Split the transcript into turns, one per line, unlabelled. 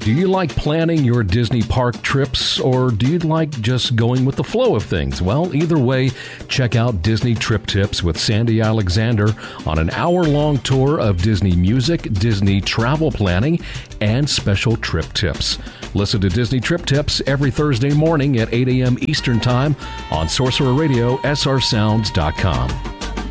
Do you like planning your Disney park trips, or do you like just going with the flow of things? Well, either way, check out Disney Trip Tips with Sandy Alexander on an hour-long tour of Disney music, Disney travel planning, and special trip tips. Listen to Disney Trip Tips every Thursday morning at 8 a.m. Eastern Time on Sorcerer Radio, srsounds.com.